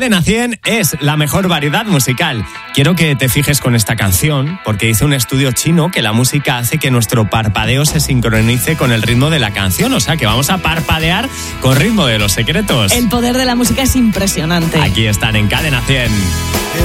Cadena 100 es la mejor variedad musical. Quiero que te fijes con esta canción, porque dice un estudio chino que la música hace que nuestro parpadeo se sincronice con el ritmo de la canción. O sea que vamos a parpadear con ritmo de Los Secretos. El poder de la música es impresionante. Aquí están en Cadena 100.